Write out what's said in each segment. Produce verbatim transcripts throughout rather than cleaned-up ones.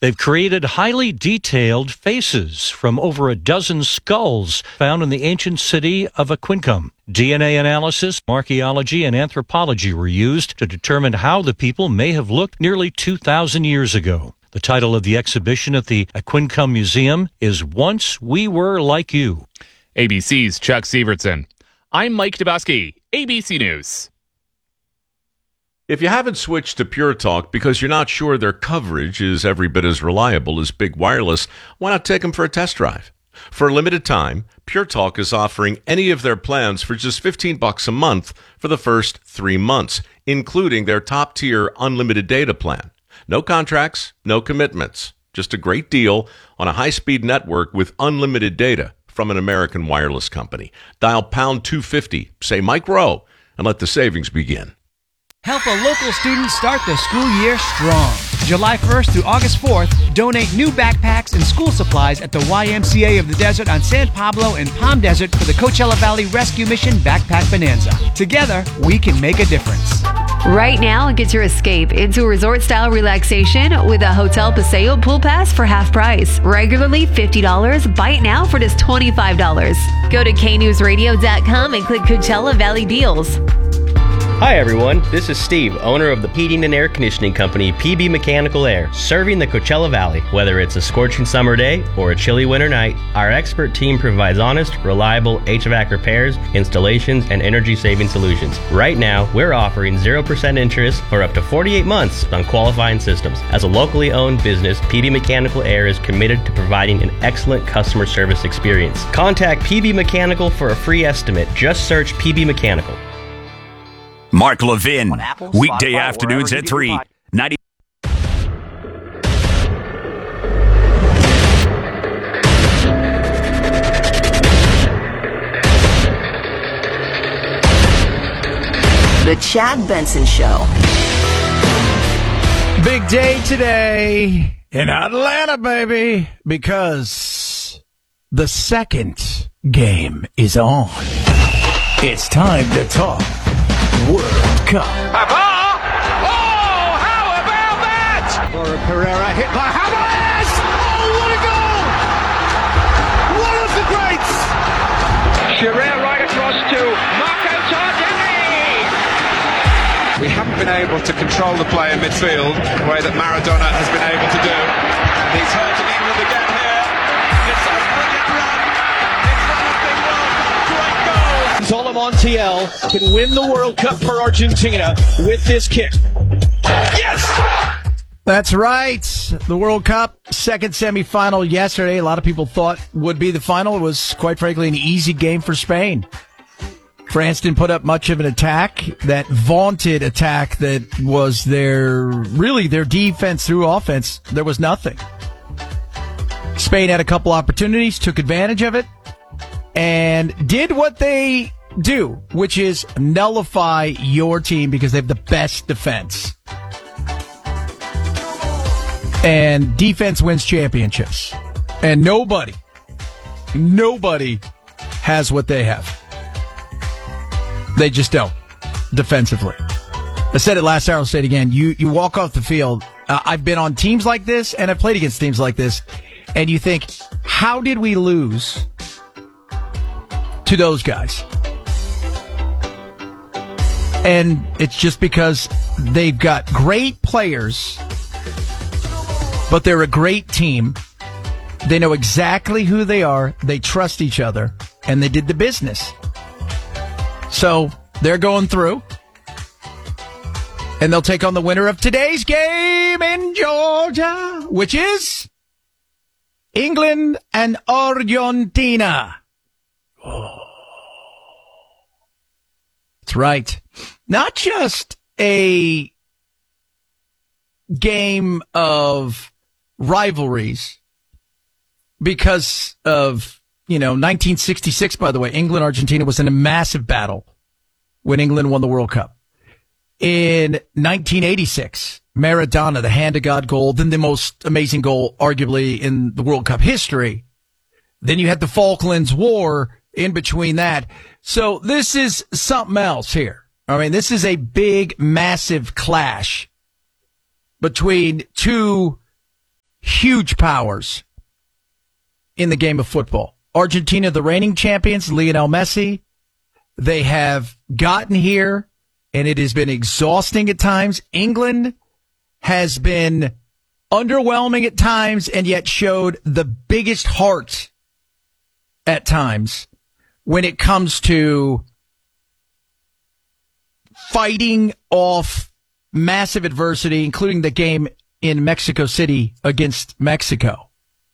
They've created highly detailed faces from over a dozen skulls found in the ancient city of Aquincum. D N A analysis, archaeology, and anthropology were used to determine how the people may have looked nearly two thousand years ago. The title of the exhibition at the Aquincum Museum is Once We Were Like You. A B C's Chuck Sievertson. I'm Mike Dabowski, A B C News. If you haven't switched to Pure Talk because you're not sure their coverage is every bit as reliable as Big Wireless, why not take them for a test drive? For a limited time, Pure Talk is offering any of their plans for just fifteen bucks a month for the first three months, including their top-tier unlimited data plan. No contracts, no commitments. Just a great deal on a high-speed network with unlimited data from an American wireless company. Dial pound two fifty, say Mike Rowe, and let the savings begin. Help a local student start the school year strong. July first through August fourth, donate new backpacks and school supplies at the Y M C A of the Desert on San Pablo and Palm Desert for the Coachella Valley Rescue Mission Backpack Bonanza. Together, we can make a difference. Right now, get your escape into resort-style relaxation with a Hotel Paseo pool pass for half price. Regularly fifty dollars, buy it now for just twenty-five dollars. Go to K news radio dot com and click Coachella Valley Deals. Hi everyone, this is Steve, owner of the heating and air conditioning company P B Mechanical Air, serving the Coachella Valley. Whether it's a scorching summer day or a chilly winter night, our expert team provides honest, reliable H V A C repairs, installations, and energy-saving solutions. Right now, we're offering zero percent interest for up to forty-eight months on qualifying systems. As a locally owned business, P B Mechanical Air is committed to providing an excellent customer service experience. Contact P B Mechanical for a free estimate. Just search P B Mechanical. Mark Levin, weekday afternoons at three. ninety The Chad Benson Show. Big day today in Atlanta, baby, because the second game is on. It's time to talk World Cup. Pavard! Oh, how about that? Laura Pereira hit by Havertz! Oh, what a goal! One of the greats! Shearer right across to Marco Tardelli! We haven't been able to control the play in midfield the way that Maradona has been able to do. And he's hurting England again here. It's a brilliant run. It's one of the World Cup great goals. Zola Montiel can win the World Cup for Argentina with this kick. Yes! That's right. The World Cup second semifinal yesterday. A lot of people thought would be the final. It was, quite frankly, an easy game for Spain. France didn't put up much of an attack. That vaunted attack that was their, really their defense through offense, there was nothing. Spain had a couple opportunities, took advantage of it, and did what they do, which is nullify your team because they have the best defense. And defense wins championships. And nobody, nobody has what they have. They just don't, defensively. I said it last hour, I'll say it again. You, you walk off the field. Uh, I've been on teams like this, and I've played against teams like this, and you think, how did we lose to those guys? And it's just because they've got great players, but they're a great team. They know exactly who they are. They trust each other, and they did the business. So they're going through, and they'll take on the winner of today's game in Georgia, which is England and Argentina. Oh. That's right. Not just a game of rivalries because of, you know, nineteen sixty-six, by the way, England-Argentina was in a massive battle when England won the World Cup. In nineteen eighty-six, Maradona, the hand-to-God goal, then the most amazing goal, arguably, in the World Cup history. Then you had the Falklands War in between that. So this is something else here. I mean, this is a big, massive clash between two huge powers in the game of football. Argentina, the reigning champions, Lionel Messi. They have gotten here, and it has been exhausting at times. England has been underwhelming at times, and yet showed the biggest heart at times when it comes to fighting off massive adversity, including the game in Mexico City against Mexico.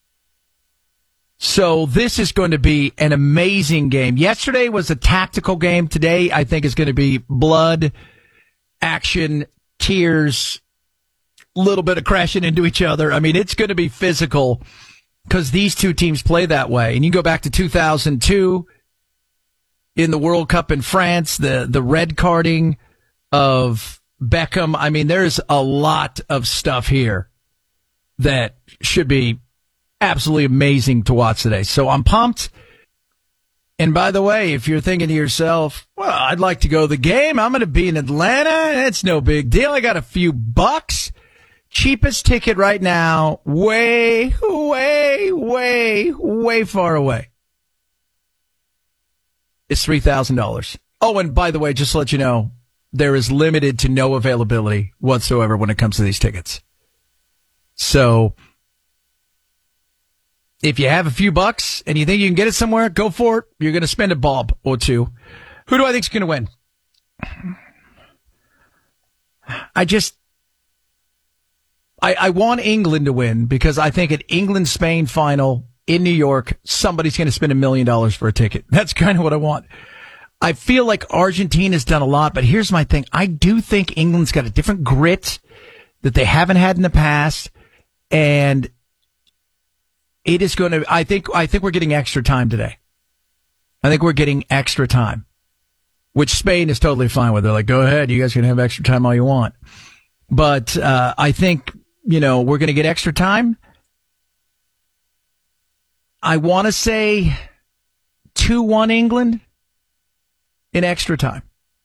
So this is going to be an amazing game. Yesterday was a tactical game. Today, I think, is going to be blood, action, tears, a little bit of crashing into each other. I mean, it's going to be physical because these two teams play that way. And you go back to two thousand two in the World Cup in France, the, the red carding of Beckham. I mean, there's a lot of stuff here that should be absolutely amazing to watch today. So I'm pumped. And by the way, if you're thinking to yourself, well, I'd like to go to the game. I'm going to be in Atlanta. It's no big deal. I got a few bucks. Cheapest ticket right now, way, way, way, way far away. It's three thousand dollars. Oh, and by the way, just to let you know, there is limited to no availability whatsoever when it comes to these tickets. So if you have a few bucks and you think you can get it somewhere, go for it. You're going to spend a bob or two. Who do I think is going to win? I just, I, I want England to win because I think at England-Spain final in New York, somebody's going to spend a million dollars for a ticket. That's kind of what I want. I feel like Argentina's done a lot, but here's my thing. I do think England's got a different grit that they haven't had in the past, and it is going to, I think, I think we're getting extra time today. I think we're getting extra time, which Spain is totally fine with. They're like, go ahead. You guys can have extra time all you want. But, uh, I think, you know, we're going to get extra time. I want to say two one England in extra time.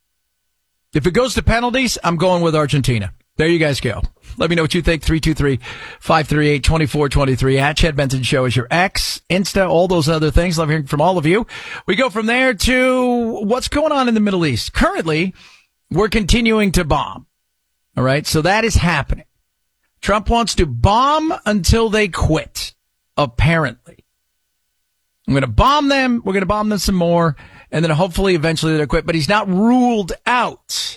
If it goes to penalties, I'm going with Argentina. There you guys go. Let me know what you think. three two three, five three eight, two four two three. At Chad Benson Show is your X, Insta, all those other things. Love hearing from all of you. We go from there to what's going on in the Middle East. Currently, we're continuing to bomb. All right, so that is happening. Trump wants to bomb until they quit, apparently. I'm going to bomb them. We're going to bomb them some more. And then hopefully eventually they'll quit. But he's not ruled out.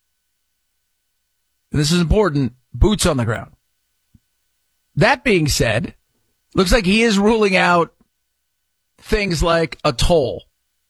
This is important. Boots on the ground. That being said, looks like he is ruling out things like a toll.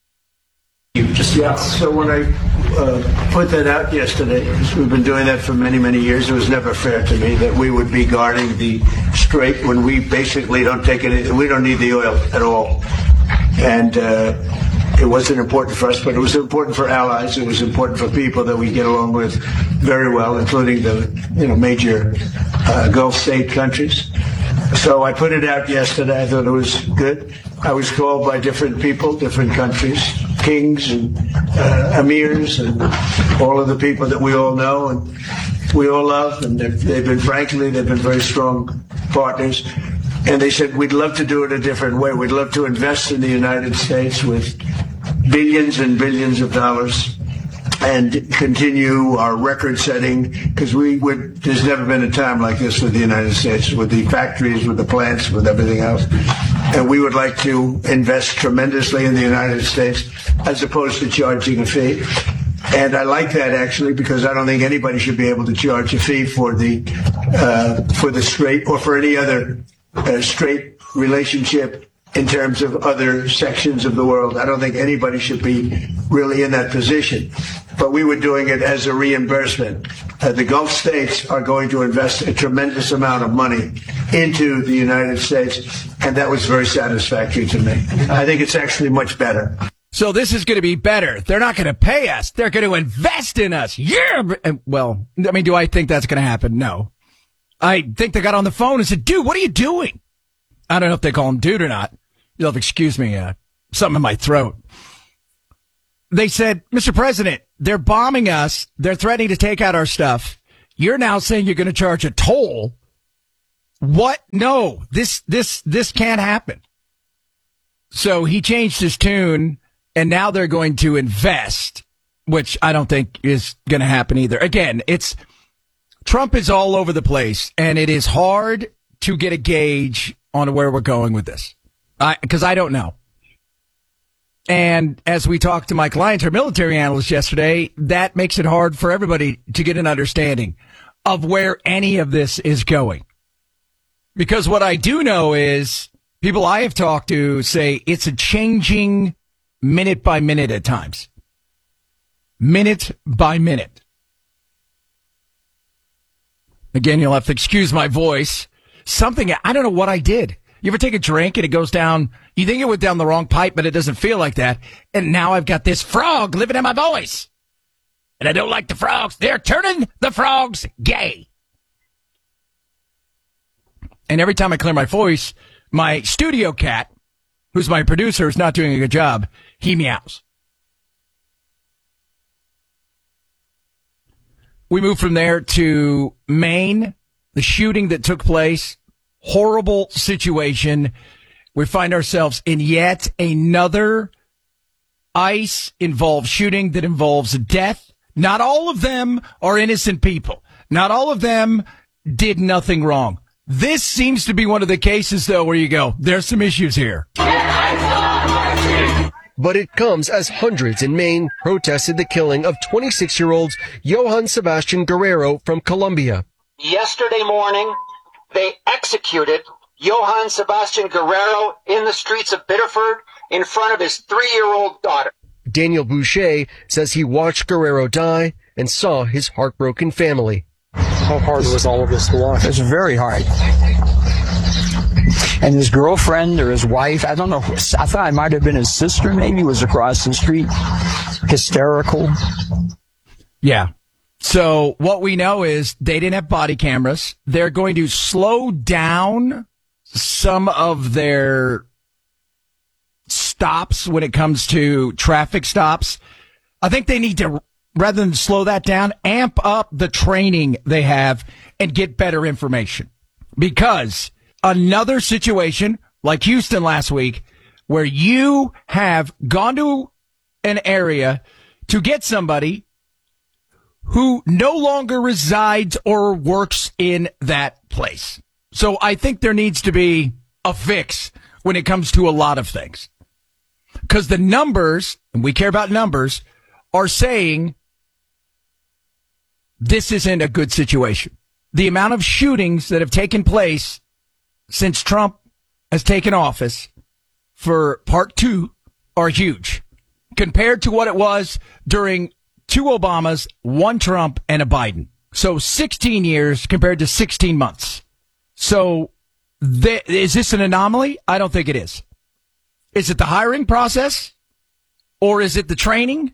Just yeah. So when I uh, put that out yesterday, we've been doing that for many, many years. It was never fair to me that we would be guarding the strait when we basically don't take it. We don't need the oil at all, and uh, it wasn't important for us, but it was important for allies. It was important for people that we get along with very well, including the you know major uh, Gulf state countries. So I put it out yesterday. I thought it was good. I was called by different people, different countries, kings and uh, emirs and all of the people that we all know and we all love. And they've, they've been, frankly, they've been very strong partners. And they said, we'd love to do it a different way. We'd love to invest in the United States with billions and billions of dollars and continue our record setting, because we would, there's never been a time like this with the United States, with the factories, with the plants, with everything else. And we would like to invest tremendously in the United States as opposed to charging a fee. And I like that, actually, because I don't think anybody should be able to charge a fee for the uh, for the strait or for any other uh, straight relationship in terms of other sections of the world. I don't think anybody should be really in that position. But we were doing it as a reimbursement. Uh, the Gulf states are going to invest a tremendous amount of money into the United States, and that was very satisfactory to me. I think it's actually much better. So this is going to be better. They're not going to pay us. They're going to invest in us. Yeah. And, well, I mean, do I think that's going to happen? No. I think they got on the phone and said, dude, what are you doing? I don't know if they call him dude or not. You'll have to excuse me, uh, something in my throat. They said, Mister President, they're bombing us. They're threatening to take out our stuff. You're now saying you're going to charge a toll. What? No, this, this, this can't happen. So he changed his tune, and now they're going to invest, which I don't think is going to happen either. Again, it's Trump is all over the place, and it is hard to get a gauge on where we're going with this, because I, I don't know. And as we talked to Mike Lyons, our military analyst yesterday, that makes it hard for everybody to get an understanding of where any of this is going. Because what I do know is people I have talked to say it's a changing minute by minute at times. Minute by minute. Again, you'll have to excuse my voice. Something, I don't know what I did. You ever take a drink and it goes down, you think it went down the wrong pipe, but it doesn't feel like that. And now I've got this frog living in my voice. And I don't like the frogs. They're turning the frogs gay. And every time I clear my voice, my studio cat, who's my producer, is not doing a good job. He meows. We move from there to Maine, the shooting that took place. Horrible situation. We find ourselves in yet another ICE-involved shooting that involves death. Not all of them are innocent people. Not all of them did nothing wrong. This seems to be one of the cases, though, where you go, there's some issues here. But it comes as hundreds in Maine protested the killing of twenty-six-year-old Johann Sebastian Guerrero from Colombia. Yesterday morning, they executed Johann Sebastian Guerrero in the streets of Biddeford in front of his three-year-old daughter. Daniel Boucher says he watched Guerrero die and saw his heartbroken family. How hard was all of this to watch? It was very hard. And his girlfriend or his wife, I don't know, I thought it might have been his sister, maybe, was across the street, hysterical. Yeah. So what we know is they didn't have body cameras. They're going to slow down some of their stops when it comes to traffic stops. I think they need to, rather than slow that down, amp up the training they have and get better information. Because another situation like Houston last week where you have gone to an area to get somebody who no longer resides or works in that place. So I think there needs to be a fix when it comes to a lot of things. Because the numbers, and we care about numbers, are saying this isn't a good situation. The amount of shootings that have taken place since Trump has taken office for part two are huge compared to what it was during two Obamas, one Trump, and a Biden. So sixteen years compared to sixteen months. So th- is this an anomaly? I don't think it is. Is it the hiring process? Or is it the training?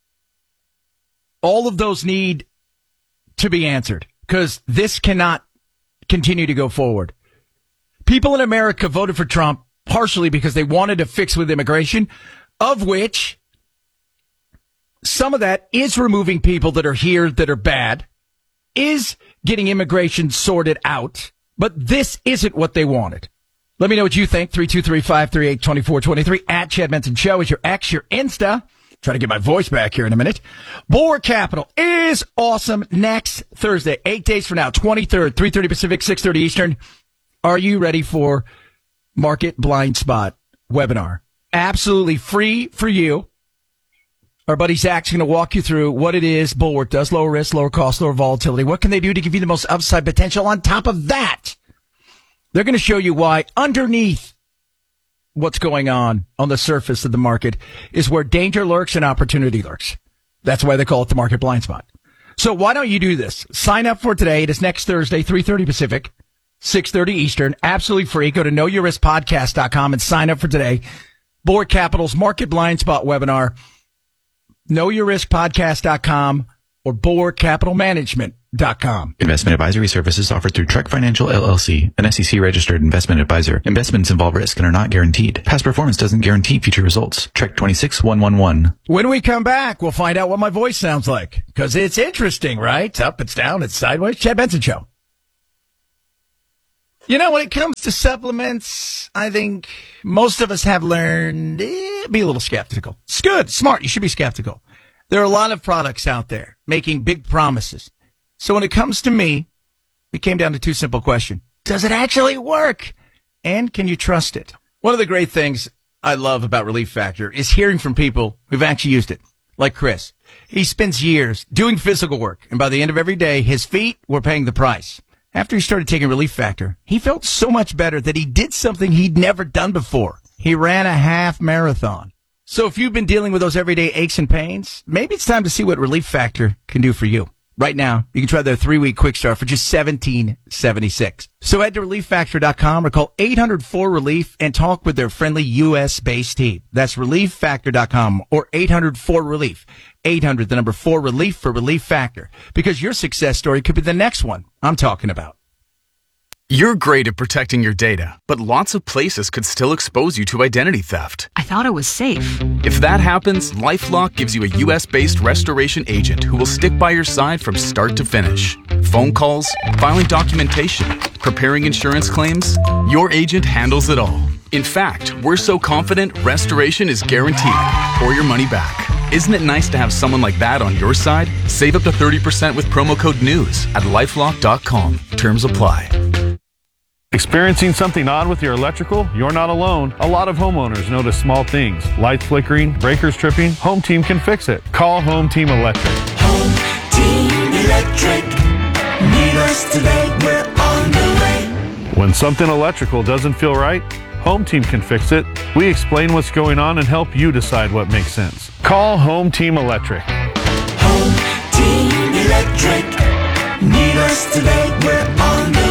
All of those need to be answered because this cannot continue to go forward. People in America voted for Trump partially because they wanted to fix with immigration, of which some of that is removing people that are here that are bad, is getting immigration sorted out, but this isn't what they wanted. Let me know what you think. three two three, five three eight, two four two three. At Chad Benson Show is your X, your Insta. Try to get my voice back here in a minute. Bulwark Capital is awesome next Thursday, eight days from now, twenty-third, three thirty Pacific, six thirty Eastern. Are you ready for Market Blind Spot webinar? Absolutely free for you. Our buddy Zach's going to walk you through what it is Bulwark does. Lower risk, lower cost, lower volatility. What can they do to give you the most upside potential? On top of that, they're going to show you why underneath what's going on on the surface of the market is where danger lurks and opportunity lurks. That's why they call it the Market Blind Spot. So why don't you do this? Sign up for today. It is next Thursday, three thirty Pacific, six thirty Eastern. Absolutely free. Go to know your risk podcast dot com and sign up for today. Bulwark Capital's Market Blind Spot webinar. know your risk podcast dot com or bulwark capital management dot com. Investment advisory services offered through Trek Financial L L C, an S E C-registered investment advisor. Investments involve risk and are not guaranteed. Past performance doesn't guarantee future results. Trek twenty-six one one one. When we come back, we'll find out what my voice sounds like. Because it's interesting, right? It's up, it's down, it's sideways. Chad Benson Show. You know, when it comes to supplements, I think most of us have learned eh, be a little skeptical. It's good, smart. You should be skeptical. There are a lot of products out there making big promises. So when it comes to me, it came down to two simple questions. Does it actually work? And can you trust it? One of the great things I love about Relief Factor is hearing from people who've actually used it, like Chris. He spends years doing physical work, and by the end of every day, his feet were paying the price. After he started taking Relief Factor, he felt so much better that he did something he'd never done before. He ran a half marathon. So if you've been dealing with those everyday aches and pains, maybe it's time to see what Relief Factor can do for you. Right now, you can try their three-week quick start for just seventeen seventy-six. So head to relief factor dot com or call eight hundred four relief and talk with their friendly U S-based team. That's relief factor dot com or eight hundred four relief. eight hundred, the number four, relief for Relief Factor. Because your success story could be the next one I'm talking about. You're great at protecting your data, but lots of places could still expose you to identity theft. I thought it was safe. If that happens, LifeLock gives you a U S-based restoration agent who will stick by your side from start to finish. Phone calls, filing documentation, preparing insurance claims, your agent handles it all. In fact, we're so confident restoration is guaranteed or your money back. Isn't it nice to have someone like that on your side? Save up to thirty percent with promo code NEWS at lifelock dot com. Terms apply. Experiencing something odd with your electrical? You're not alone. A lot of homeowners notice small things. Lights flickering, breakers tripping. Home Team can fix it. Call Home Team Electric. Home Team Electric. Need us today, we're on the way. When something electrical doesn't feel right, Home Team can fix it. We explain what's going on and help you decide what makes sense. Call Home Team Electric. Home Team Electric. Need us today, we're on the way.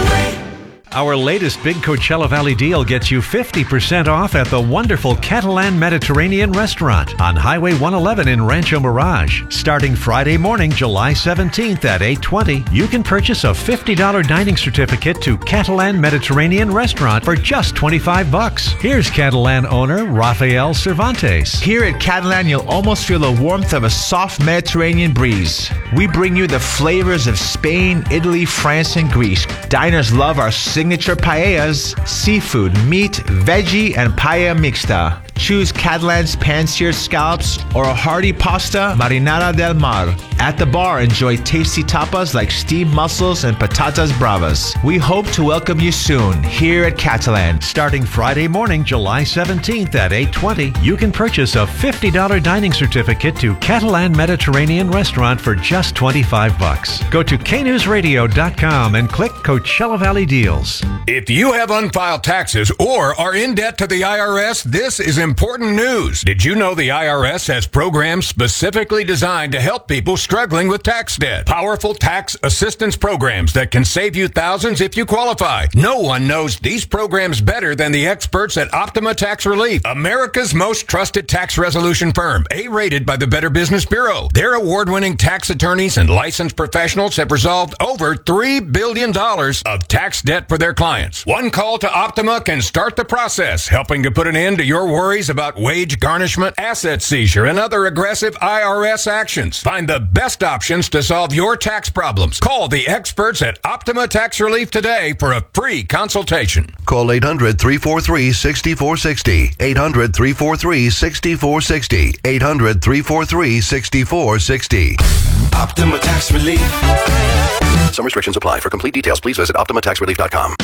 Our latest big Coachella Valley deal gets you fifty percent off at the wonderful Catalan Mediterranean Restaurant on Highway one eleven in Rancho Mirage. Starting Friday morning, July seventeenth at eight twenty, you can purchase a fifty dollars dining certificate to Catalan Mediterranean Restaurant for just twenty-five bucks. Here's Catalan owner Rafael Cervantes. Here at Catalan, you'll almost feel the warmth of a soft Mediterranean breeze. We bring you the flavors of Spain, Italy, France, and Greece. Diners love our signature paellas, seafood, meat, veggie, and paella mixta. Choose Catalan's pan-seared scallops or a hearty pasta marinara del mar. At the bar, enjoy tasty tapas like steamed mussels and patatas bravas. We hope to welcome you soon here at Catalan. Starting Friday morning, July seventeenth at eight twenty, you can purchase a fifty dollars dining certificate to Catalan Mediterranean Restaurant for just twenty-five bucks. Go to k news radio dot com and click Coachella Valley Deals. If you have unfiled taxes or are in debt to the I R S, this is important news. Did you know the I R S has programs specifically designed to help people struggling with tax debt? Powerful tax assistance programs that can save you thousands if you qualify. No one knows these programs better than the experts at Optima Tax Relief, America's most trusted tax resolution firm, A-rated by the Better Business Bureau. Their award-winning tax attorneys and licensed professionals have resolved over three billion dollars of tax debt for their clients. One call to Optima can start the process, helping to put an end to your worries about wage garnishment, asset seizure, and other aggressive I R S actions. Find the best options to solve your tax problems. Call the experts at Optima Tax Relief today for a free consultation. Call eight hundred, three four three, six four six zero. eight hundred, three four three, six four six zero. eight hundred, three four three, six four six zero. Optima Tax Relief. Some restrictions apply. For complete details, please visit optima tax relief dot com.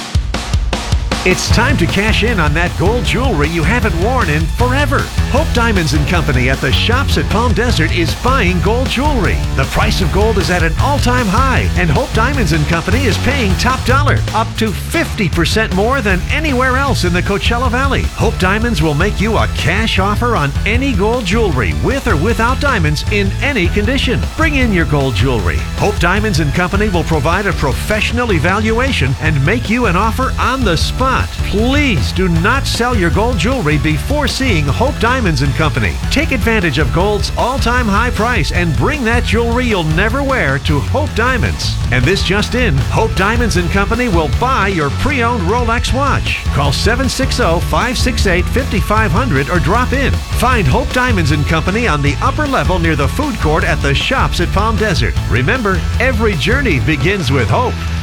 It's time to cash in on that gold jewelry you haven't worn in forever. Hope Diamonds and Company at the Shops at Palm Desert is buying gold jewelry. The price of gold is at an all-time high, and Hope Diamonds and Company is paying top dollar, up to fifty percent more than anywhere else in the Coachella Valley. Hope Diamonds will make you a cash offer on any gold jewelry, with or without diamonds, in any condition. Bring in your gold jewelry. Hope Diamonds and Company will provide a professional evaluation and make you an offer on the spot. Please do not sell your gold jewelry before seeing Hope Diamonds and Company. Take advantage of gold's all-time high price and bring that jewelry you'll never wear to Hope Diamonds. And this just in, Hope Diamonds and Company will buy your pre-owned Rolex watch. Call seven six zero, five six eight, five five zero zero or drop in. Find Hope Diamonds and Company on the upper level near the food court at the Shops at Palm Desert. Remember, every journey begins with hope.